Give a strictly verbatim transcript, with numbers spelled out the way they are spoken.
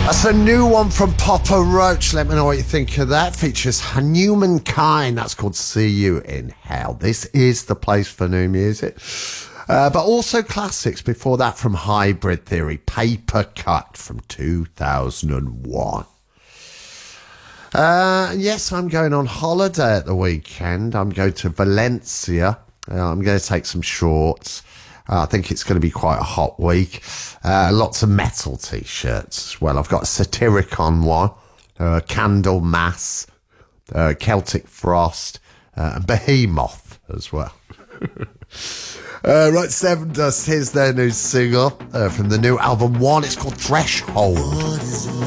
That's a new one from Papa Roach. Let me know what you think of that. Features Humankind. That's called See You in Hell. This is the place for new music. Uh, but also classics before that from Hybrid Theory. Paper Cut from two thousand one. Uh, yes, I'm going on holiday at the weekend. I'm going to Valencia. Uh, I'm going to take some shorts. Uh, I think it's going to be quite a hot week. Uh, lots of metal t-shirts as well. I've got a Satyricon one, uh, Candle Mass, uh, Celtic Frost, uh, and Behemoth as well. uh, right, Seven Dust, here's their new single uh, from the new album One. It's called Threshold.